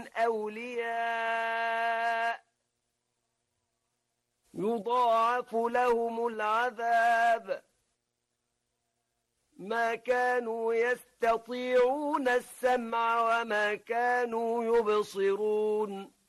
أولياء يضاعف لهم العذاب ما كانوا يستطيعون السمع وما كانوا يبصرون